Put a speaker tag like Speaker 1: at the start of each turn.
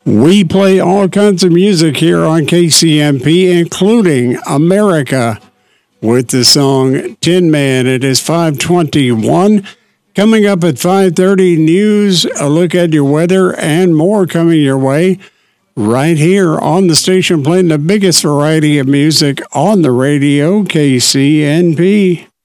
Speaker 1: We play all kinds of music here on KCMP, including America, with the song Tin Man. It is 5:21. Coming up at 5:30, news, a look at your weather, and more coming your way right here on the station playing the biggest variety of music on the radio, KCNP.